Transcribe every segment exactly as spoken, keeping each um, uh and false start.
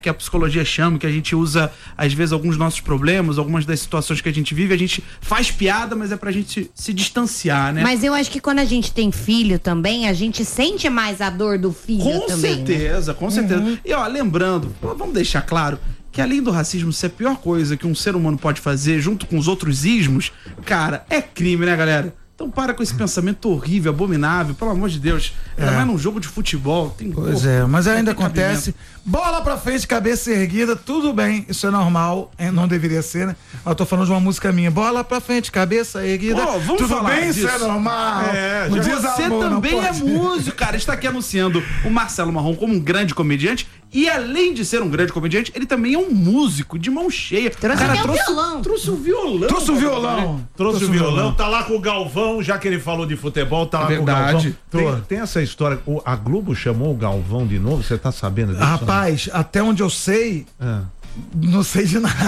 que a psicologia chama, que a gente usa, às vezes, alguns dos nossos problemas, algumas das situações que a gente vive, a gente faz piada, mas é pra gente se, se distanciar, né? Mas eu acho que quando a gente tem filho também, a gente sente mais a dor do filho com também. Com certeza, né? com certeza. Uhum. E ó, lembrando, vamos deixar claro, que além do racismo ser a pior coisa que um ser humano pode fazer junto com os outros ismos, cara, é crime, né, galera? Então para com esse pensamento horrível, abominável, pelo amor de Deus. Ainda É. mais num jogo de futebol. Tem Pois corpo, é, mas não ainda tem acontece. Bola pra frente, cabeça erguida, tudo bem, isso é normal, é, não deveria ser, né? Eu tô falando de uma música minha. Bola pra frente, cabeça erguida, Pô, vamos tudo falar bem, disso. isso é normal. É, Não já- diz você amor, não também é pode. músico, cara. Está aqui anunciando o Marcelo Marrom como um grande comediante. E além de ser um grande comediante, ele também é um músico de mão cheia. Trouxe Cara, até o trouxe, violão. Trouxe o violão. Trouxe o cara. violão. Trouxe o violão, tá lá com o Galvão, já que ele falou de futebol, tá lá com o verdade. Galvão. Tem, tem essa história, o- a Globo chamou o Galvão de novo, você tá sabendo disso? Rapaz, até onde eu sei, É. não sei de nada.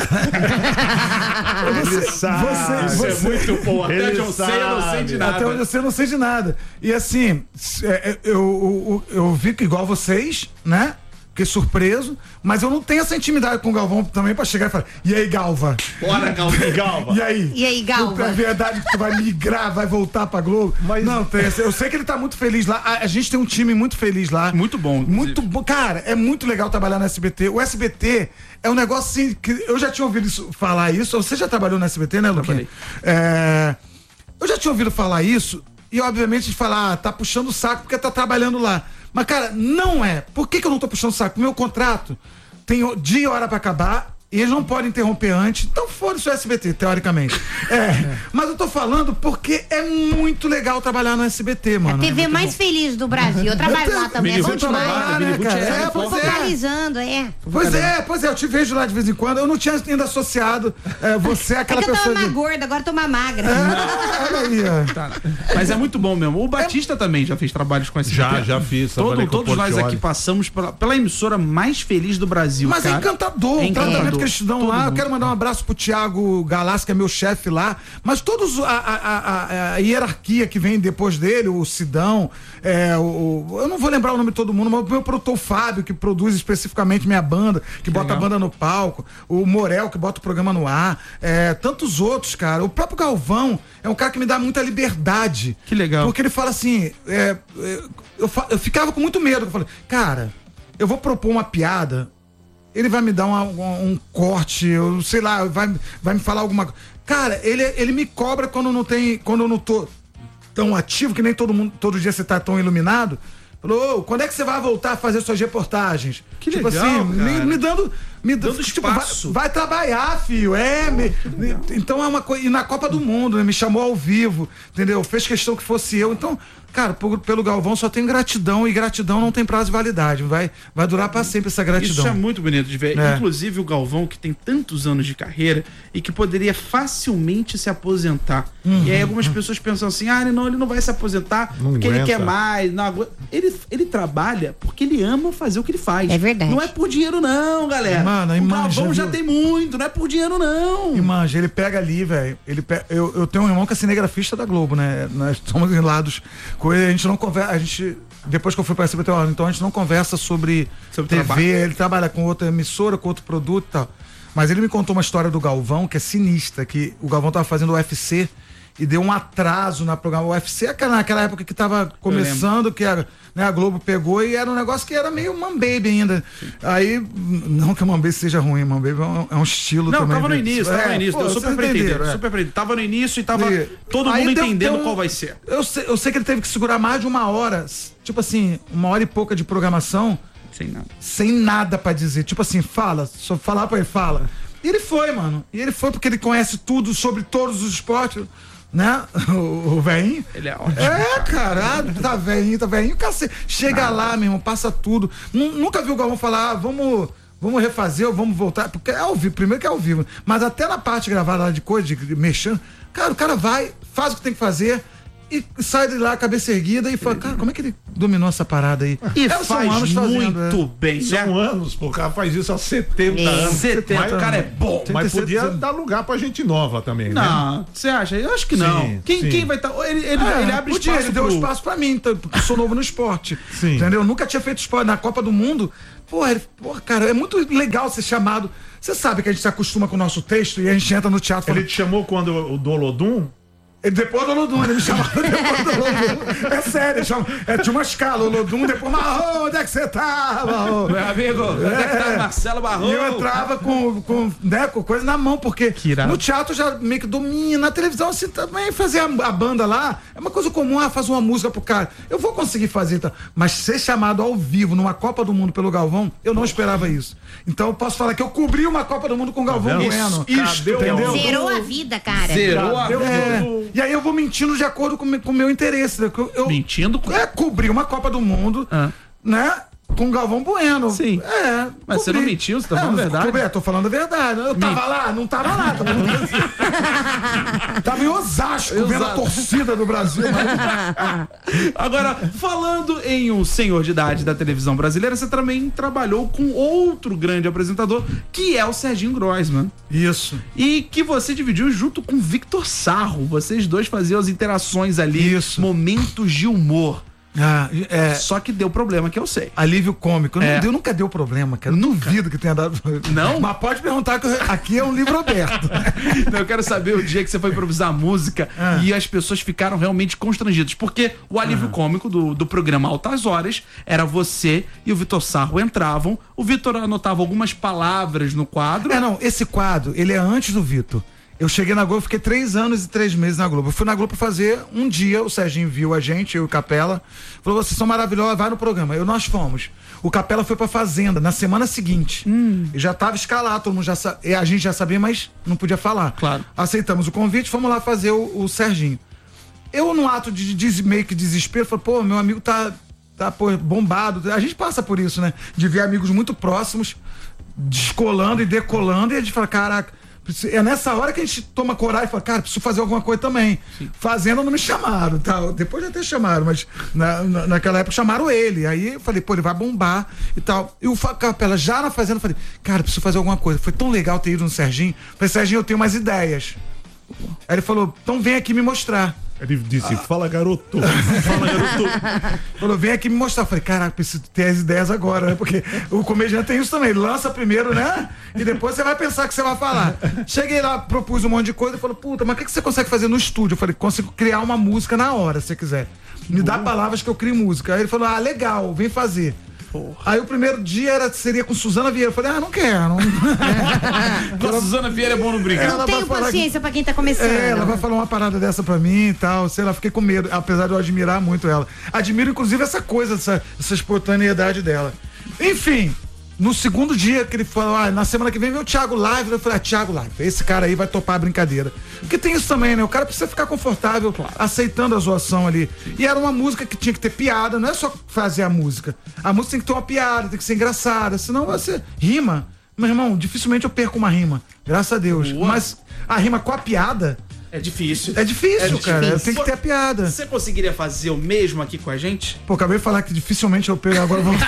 Ele sabe. você- Isso é você- muito bom. Até onde eu sei, eu não sei de nada. Até onde eu sei, eu não sei de nada. E assim, é, é, eu, eu, eu vi que igual vocês, né? Fiquei surpreso, mas eu não tenho essa intimidade com o Galvão também pra chegar e falar, e aí, Galva? Bora, Galvão. Galva. E aí? E aí, Galva? É verdade que tu vai migrar, vai voltar pra Globo? Mas- Não, tem, eu sei que ele tá muito feliz lá. A, a gente tem um time muito feliz lá. Muito bom, inclusive. Muito bom. Cara, é muito legal trabalhar no S B T. O S B T é um negócio assim, que eu já tinha ouvido isso, falar isso. Você já trabalhou no S B T, né, Luquinha? Trabalhei. É, eu já tinha ouvido falar isso e, obviamente, de falar, ah, tá puxando o saco porque tá trabalhando lá. Mas, cara, não é. Por que que eu não tô puxando o saco? Meu contrato tem o- dia e hora pra acabar e eles não podem interromper antes. Então, foda-se o S B T, teoricamente. É, mas eu tô falando porque é muito legal trabalhar no S B T, mano. A T V É muito mais bom. feliz do Brasil. Eu trabalho lá também, é bom Você trabalha demais. lá, né, cara? É, Tô pois é. focalizando, é. Pois é, pois é, eu te vejo lá de vez em quando. Eu não tinha ainda associado é, você É àquela que eu tava pessoa. mais de- gorda, agora tô mais magra. Ah, olha aí, ó. Tá. Mas é muito bom mesmo. O Batista também já fez trabalhos com esse Já, já fiz, Todo, trabalhei com o todos nós Portiolli. aqui passamos pela, pela emissora mais feliz do Brasil. Mas cara. é encantador, É o tratamento encantador. que eles te dão Todo lá. Eu mundo. quero mandar um abraço pro Thiago Galassi, que é meu chefe lá. Mas todos a, a, a- a hierarquia que vem depois dele, o Sidão, é, o, o- eu não vou lembrar o nome de todo mundo, mas o meu produtor Fábio, que produz especificamente minha banda, que, bota legal. a banda no palco, o Morel, que bota o programa no ar, é, tantos outros, cara. O próprio Galvão é um cara que me dá muita liberdade. Que legal. Porque ele fala assim, é, é, eu, fa- eu ficava com muito medo. Eu falei, cara, eu vou propor uma piada, ele vai me dar uma- um, um corte, eu sei lá, vai, vai me falar alguma coisa. Cara, ele, ele me cobra quando não tem, quando eu não tô tão ativo, que nem todo mundo, todo dia você tá tão iluminado. Falou, ô, quando é que você vai voltar a fazer suas reportagens? Que tipo legal, assim, me, cara. me dando, me Dando tipo, vai, espaço. vai trabalhar, filho. É, me- me- então é uma coisa. E na Copa do Mundo, né, me chamou ao vivo, entendeu? Fez questão que fosse eu. Então, cara, por- pelo Galvão só tem gratidão e gratidão não tem prazo de validade. Vai, vai durar pra sempre essa gratidão. Isso é muito bonito de ver. É. Inclusive o Galvão, que tem tantos anos de carreira e que poderia facilmente se aposentar. Uhum. E aí algumas pessoas pensam assim, ah, não, ele não vai se aposentar Não porque ele aguenta. quer mais. Não agu- ele, ele trabalha porque ele ama fazer o que ele faz. É verdade. Não é por dinheiro não, galera. Mano, o e manja, Galvão já viu? tem muito, não é por dinheiro não. E manja, ele pega ali, velho. Ele pe- eu, eu tenho um irmão que é cinegrafista da Globo, né? Nós somos em lados com ele, a gente não conversa. A gente, depois que eu fui pra S B T, ó, então a gente não conversa sobre, Sobre T V, trabalho. ele trabalha com outra emissora, com outro produto e tal. Mas ele me contou uma história do Galvão, que é sinistra, que o Galvão tava fazendo o U F C e deu um atraso na programa. O U F C é aquela- naquela época que tava começando, que a, né, a Globo pegou e era um negócio que era meio Mambaby ainda. Aí, não que o Mambaby seja ruim, Mambaby é um, é um estilo Não, também. tava no de- início, tava no É, início, pô, deu vocês super pra entender, entenderam, é. super pra entender. Tava no início e tava E- todo aí mundo deu- entendendo deu um- qual vai ser. Eu sei, eu sei que ele teve que segurar mais de uma hora, s- tipo assim, uma hora e pouca de programação, Sem nada. sem nada pra dizer. Tipo assim, fala, só falar pra ele, fala. E ele foi, mano. E ele foi porque ele conhece tudo sobre todos os esportes, né? O, o velhinho. Ele é ótimo. É, cara, ah, tá velhinho, tá velhinho, cacete. Chega lá, meu irmão, passa tudo. Nu- Nunca viu o Galvão falar, ah, vamos, vamos refazer ou vamos voltar, porque é ao vivo, primeiro que é ao vivo, mas até na parte gravada lá de coisa, de, de mexendo, cara, o cara vai, faz o que tem que fazer e sai de lá, cabeça erguida, e fala, cara, como é que ele dominou essa parada aí? E É, faz são anos fazendo, muito é. bem, né? São anos, pô, o cara faz isso há setenta É. anos. setenta, Mas- o cara é bom. Mas podia setenta. dar lugar pra gente nova também, né? Não, você acha? Eu acho que não. Sim, quem, sim. quem vai estar. Ele, ele, É, ele abre podia, espaço ele deu pro... espaço pra mim, tá, porque eu sou novo no esporte. Sim. Entendeu? Eu nunca tinha feito esporte na Copa do Mundo. Porra, ele, porra, cara, é muito legal ser chamado. Você sabe que a gente se acostuma com o nosso texto e a gente entra no teatro Ele falando, te chamou quando o do Olodum? ele, depois do Olodum, ele me chamava depois do Olodum. É sério, ele chama, é, tinha uma escala, Olodum, depois, Marrô, onde é que você tá, Marrô? Meu amigo, onde é que tá Marcelo Barroso? E eu entrava com, com, né, com coisa na mão, porque Que irado. no teatro já meio que domina, na televisão assim também, fazer a, a banda lá é uma coisa comum, ah, faz uma música pro cara. Eu vou conseguir fazer, então. Mas ser chamado ao vivo numa Copa do Mundo pelo Galvão, eu não esperava isso. Então eu posso falar que eu cobri uma Copa do Mundo com o Galvão vendo? Bueno. Isso, Cadê o entendeu? Galvão? Zerou a vida, cara. Zerou a Cadê o É, do- e aí eu vou mentindo de acordo com o meu- com o meu interesse. Né? Eu, eu, Mentindo com... é, cobri uma Copa do Mundo, Ah. né? Com o Galvão Bueno. Sim. É. Mas você cobri. não mentiu, você tá falando a É, verdade? cobri, é, tô falando a verdade. Eu tava lá, não tava lá. Tava, tava em Osasco, vendo a Exato. torcida do Brasil. Agora, falando em um senhor de idade da televisão brasileira, você também trabalhou com outro grande apresentador, que é o Serginho Groisman. Isso. E que você dividiu junto com Victor Sarro. Vocês dois faziam as interações ali, Isso. momentos de humor. Ah, é, Só que deu problema, que eu sei. alívio cômico. Não É. deu, nunca deu problema, cara. Eu duvido que tenha dado. Não? Mas pode perguntar que eu- aqui é um livro aberto. Então, eu quero saber o dia que você foi improvisar a música Ah. e as pessoas ficaram realmente constrangidas. Porque o alívio cômico do, do programa Altas Horas era você e o Vitor Sarro entravam. O Vitor anotava algumas palavras no quadro. É, não, esse quadro, ele é antes do Vitor. Eu cheguei na Globo, fiquei três anos e três meses na Globo. Eu fui na Globo fazer um dia, o Serginho viu a gente, eu e o Capela, falou, vocês são maravilhosos, vai no programa. Eu, nós fomos. O Capela foi pra Fazenda na semana seguinte. E já tava escalado, todo mundo já sa... e a gente já sabia, mas não podia falar. Claro. Aceitamos o convite, fomos lá fazer o, o Serginho. Eu, no ato de des... meio que desespero, falei, pô, meu amigo tá, tá pô, bombado. A gente passa por isso, né? De ver amigos muito próximos descolando e decolando, e a gente fala, caraca. É nessa hora que a gente toma coragem e fala, cara, preciso fazer alguma coisa também. Fazendo não me chamaram, tal. Depois já até chamaram, mas na, na- naquela época chamaram ele. Aí eu falei, pô, ele vai bombar e tal. E o Fa- Capela já na Fazenda, eu falei, cara, preciso fazer alguma coisa. Foi tão legal ter ido no Serginho. Eu falei, Serginho, eu tenho umas ideias. Aí ele falou, então vem aqui me mostrar. Ele disse, fala garoto, fala garoto. Falou, vem aqui me mostrar. Eu falei, caraca, preciso ter as ideias agora, né? Porque o comediante tem isso também. Ele lança primeiro, né? E depois você vai pensar que você vai falar. Cheguei lá, propus um monte de coisa e falou, puta, mas o que, que você consegue fazer no estúdio? Eu falei, consigo criar uma música na hora, se você quiser. Me dá palavras que eu crio música. Aí ele falou, ah, legal, vem fazer. Aí o primeiro dia era, seria com Suzana Vieira. Eu falei, ah, não quero. A Suzana Vieira é bom no brincar. Ela Não tenho vai falar paciência pra quem tá começando. É, ela vai falar uma parada dessa pra mim e tal, sei lá, fiquei com medo, apesar de eu admirar muito ela. Admiro, inclusive, essa coisa, essa, essa espontaneidade dela. Enfim, no segundo dia que ele falou, ah, na semana que vem vem o Thiago Live, eu falei, ah, Thiago Live, esse cara aí vai topar a brincadeira. Porque tem isso também, né? O cara precisa ficar confortável, aceitando a zoação ali. E era uma música que tinha que ter piada, não é só fazer a música. A música tem que ter uma piada, tem que ser engraçada, senão você rima. Meu irmão, dificilmente eu perco uma rima, graças a Deus. Boa. Mas a rima com a piada É difícil. é difícil, É cara. difícil. Tem que ter a piada. Você conseguiria fazer o mesmo aqui com a gente? Pô, acabei de falar que dificilmente eu pego, agora eu vou.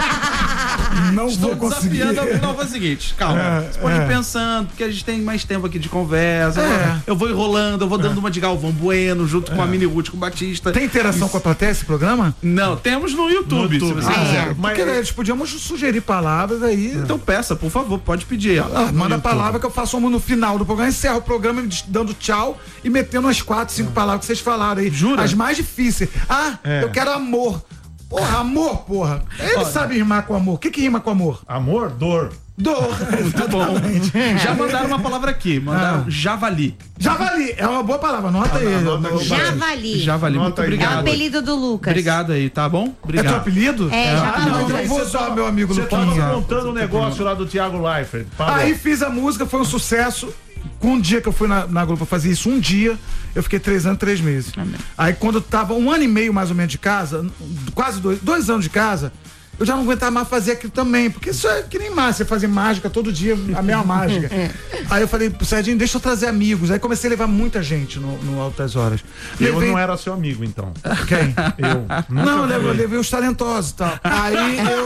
Não Estou vou conseguir. desafiando. Não, faz o seguinte, calma. É, você pode é. ir pensando, porque a gente tem mais tempo aqui de conversa. É. Eu vou enrolando, eu vou dando uma de Galvão Bueno, junto com a Mini Ruth, com o Batista. Tem interação com a plateia esse programa? Não, temos no YouTube, No YouTube. se você Ah, quiser. é. Mas eles podíamos sugerir palavras aí. Então peça, por favor, pode pedir. ó. Ah, manda a YouTube. palavra que eu faço uma no final do programa, encerro o programa dando tchau e metendo umas quatro, cinco palavras que vocês falaram aí. Jura? As mais difíceis. Ah, É. eu quero amor. Porra, amor, porra. Ele sabe rimar com amor. O que que rima com amor? Amor, dor. Dor. Muito bom. Já mandaram uma palavra aqui, mandaram Ah. javali. Javali, é uma boa palavra, anota aí. anota aí. Javali. Javali, muito Anota aí. É o obrigado. apelido do Lucas. Obrigado aí, tá bom? É teu Obrigado. apelido? É, Ah, Javali. não, então eu vou usar meu amigo Você tava Luquinha. contando o negócio lá do Thiago Leifert. Parou. Aí fiz a música, foi um sucesso. Com um dia que eu fui na, na Globo pra fazer isso, um dia, eu fiquei três anos, três meses. Aí quando eu tava um ano e meio mais ou menos de casa, quase dois, dois anos de casa, eu já não aguentava mais fazer aquilo também, porque isso é que nem mágica, você fazer mágica todo dia, a mesma mágica. Aí eu falei pro Serginho, deixa eu trazer amigos. Aí comecei a levar muita gente no, no Altas Horas. Eu Levei... não era seu amigo, então. Quem? Eu. Não, eu levei, eu levei os talentosos e tal. Aí eu...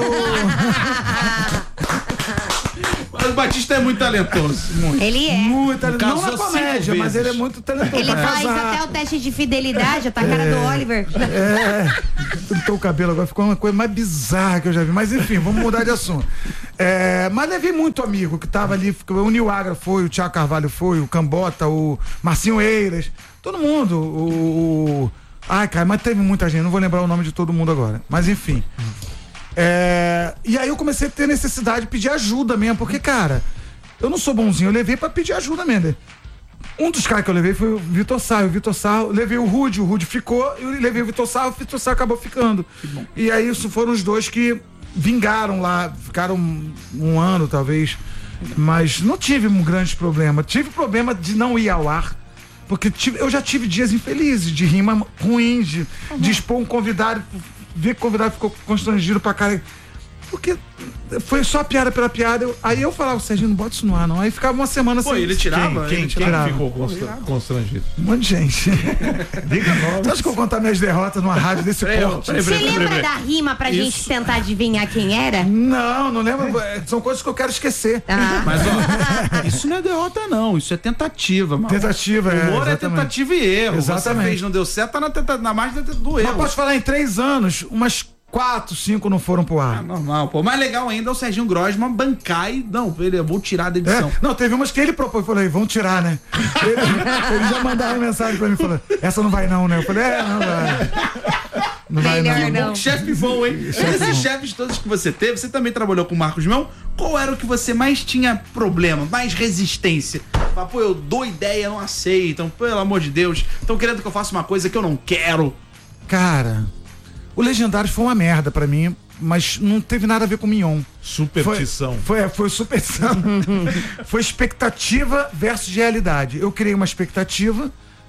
Mas o Batista é muito talentoso. Muito. Ele é. Muito talentoso. Não Casou na comédia, cinco mas vezes. ele é muito talentoso. Ele pra faz casar. até o teste de fidelidade, tá a cara do Oliver. É, pintou o cabelo agora, ficou uma coisa mais bizarra que eu já vi. Mas enfim, vamos mudar de assunto. É, mas levei muito amigo que tava ali, o Nil Agra foi, o Thiago Carvalho foi, o Cambota, o Marcinho Eiras, todo mundo. O, o... Ai, cara, mas teve muita gente, não vou lembrar o nome de todo mundo agora. Mas enfim. É, e aí eu comecei a ter necessidade de pedir ajuda mesmo, porque, cara, eu não sou bonzinho, eu levei pra pedir ajuda mesmo. Um dos caras que eu levei foi o Vitor Sarro. O Vitor Sarro, levei o Rude, o Rude ficou, eu levei o Vitor Sarro, o Vitor Sarro acabou ficando. E aí isso foram os dois que vingaram lá, ficaram um, um ano talvez, mas não tive um grande problema. Tive problema de não ir ao ar, porque tive, eu já tive dias infelizes, de rima ruim, de, de expor um convidado, ver que o convidado ficou constrangido pra cara. Porque foi só piada pela piada. Eu, aí eu falava, Serginho, não bota isso no ar, não. Aí ficava uma semana Pô, sem. ele tirava? Quem, ele quem tirava. ficou constra- constrangido? Um monte de gente. Diga nome. Tu acha que eu vou contar minhas derrotas numa rádio desse Peraí, porte? peraí, Você peraí, lembra peraí, da peraí. rima pra gente Isso. tentar adivinhar quem era? Não, não lembro. São coisas que eu quero esquecer. Ah. Mas, ó, isso não é derrota, não. Isso é tentativa, mano. Tentativa, é. Humor é exatamente. tentativa e erro. Exatamente. Você fez, não deu certo, tá na, tenta, na margem do erro. Mas posso falar, em três anos, umas quatro, cinco não foram pro Ah, ar. normal, pô. Mais legal ainda é o Serginho Grossman bancar e. Não, ele, eu vou tirar da edição. É, não, teve umas que ele propôs, eu falei, vão tirar, né? Ele, ele já mandava mensagem pra mim, falando, essa não vai não, né? Eu falei, é, não vai. Não vai Melhor não. não. Chefe bom, hein? Desses chefes todos que você teve, você também trabalhou com o Marcos Mion. Qual era o que você mais tinha problema, mais resistência? Fala, pô, eu dou ideia, não aceitam, pelo amor de Deus. Estão querendo que eu faça uma coisa que eu não quero. Cara, o Legendários foi uma merda pra mim, mas não teve nada a ver com o Mion. Superstição. Foi, foi, foi superstição. Foi expectativa versus realidade. Eu criei uma expectativa,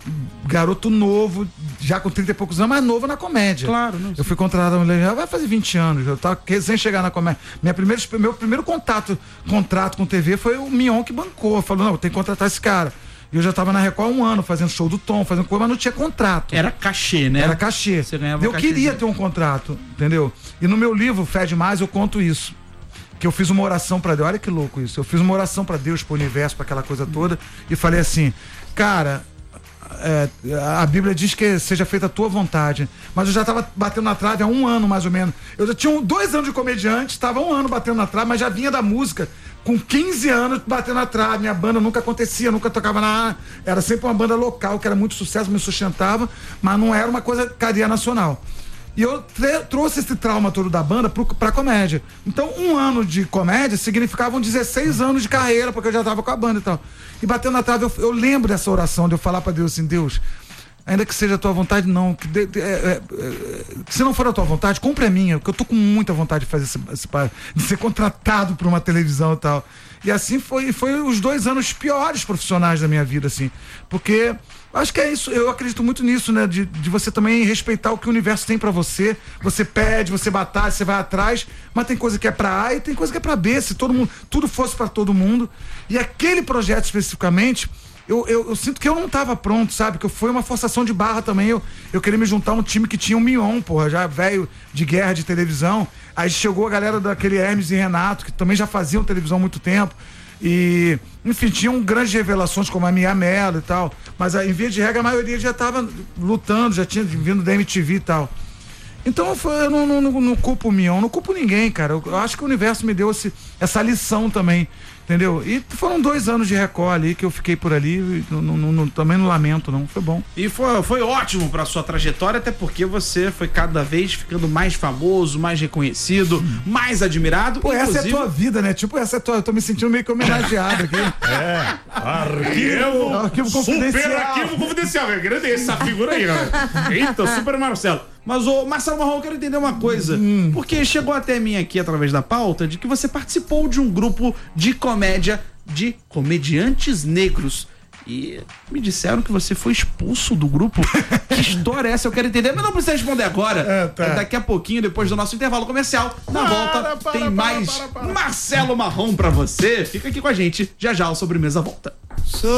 garoto novo, já com trinta e poucos anos, mas novo na comédia. Claro, não. Eu fui contratado no Legendário, vai fazer vinte anos. Eu tava recém chegar na comédia. Minha primeira, meu primeiro contato, contrato com T V foi o Mion que bancou. Falou, não, tem que contratar esse cara. E eu já tava na Record há um ano, fazendo show do Tom, fazendo coisa, mas não tinha contrato. Era cachê, né? Era cachê. Você ganhava Eu cachezinho. queria ter um contrato, entendeu? E no meu livro, Fede Mais, eu conto isso. Que eu fiz uma oração pra Deus. Olha que louco isso. Eu fiz uma oração pra Deus, pro universo, pra aquela coisa toda. E falei assim, cara, é, a Bíblia diz que seja feita a tua vontade. Mas eu já tava batendo na trave há um ano, mais ou menos. Eu já tinha um, dois anos de comediante, tava um ano batendo na trave, mas já vinha da música. Com quinze anos batendo na trave, minha banda nunca acontecia, nunca tocava na. Era sempre uma banda local, que era muito sucesso, me sustentava, mas não era uma coisa cadeia nacional. E eu tre- trouxe esse trauma todo da banda pro, pra comédia. Então, um ano de comédia significavam dezesseis anos de carreira, porque eu já tava com a banda e tal. E batendo na trave, eu, eu lembro dessa oração, de eu falar pra Deus assim, Deus, ainda que seja a tua vontade, não. Que, de, de, é, é, é, que se não for a tua vontade, cumpre a minha, porque eu tô com muita vontade de fazer esse, esse de ser contratado por uma televisão e tal. E assim foi, foi os dois anos piores profissionais da minha vida, assim. Porque acho que é isso, eu acredito muito nisso, né? De, de você também respeitar o que o universo tem pra você. Você pede, você batalha, você vai atrás, mas tem coisa que é pra A e tem coisa que é pra B. Se todo mundo, tudo fosse pra todo mundo. E aquele projeto especificamente. Eu, eu, eu sinto que eu não tava pronto, sabe? Que foi uma forçação de barra também. Eu, eu queria me juntar a um time que tinha um Mion, porra, já velho de guerra de televisão. Aí chegou a galera daquele Hermes e Renato, que também já faziam televisão há muito tempo. E, enfim, tinham grandes revelações como a Mia Mello e tal. Mas em via de regra, a maioria já tava lutando, já tinha vindo da M T V e tal. Então eu, eu não, não, não, não culpo o Mion, não culpo ninguém, cara. Eu, eu acho que o universo me deu esse, essa lição também. Entendeu? E foram dois anos de Record ali que eu fiquei por ali, e não, não, não, também não lamento, não. Foi bom. E foi, foi ótimo pra sua trajetória, até porque você foi cada vez ficando mais famoso, mais reconhecido, mais admirado. Pô, essa é a inclusive- tua vida, né? Tipo, essa é a tua. Eu tô me sentindo meio que homenageado aqui. É. Arquivo. Arquivo confidencial. Super arquivo confidencial, velho. Grande essa figura aí, galera. Eita, Super Marcelo. Mas, ô, Marcelo Marrom, eu quero entender uma coisa. Hum. Porque chegou até mim aqui, através da pauta, de que você participou de um grupo de comédia de comediantes negros. E me disseram que você foi expulso do grupo. Que história é essa? Eu quero entender, mas não precisa responder agora. É, tá. É daqui a pouquinho, depois do nosso intervalo comercial. Na Para, volta, para, tem para, mais para, para. Marcelo Marrom pra você. Fica aqui com a gente. Já já o Sobremesa volta.